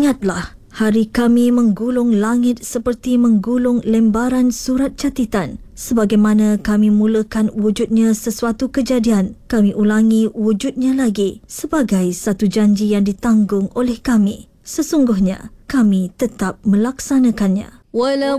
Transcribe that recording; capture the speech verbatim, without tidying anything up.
Ingatlah, hari kami menggulung langit seperti menggulung lembaran surat catatan. Sebagaimana kami mulakan wujudnya sesuatu kejadian, kami ulangi wujudnya lagi sebagai satu janji yang ditanggung oleh kami. Sesungguhnya, kami tetap melaksanakannya. Walau